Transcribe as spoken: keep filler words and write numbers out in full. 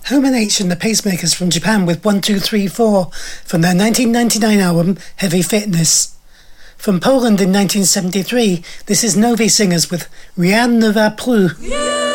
Home and H and the Pacemakers from Japan with one two three four from their nineteen ninety-nine album Heavy Fitness. From Poland in nineteen seventy-three, this is Novi Singers with Rien ne va plus.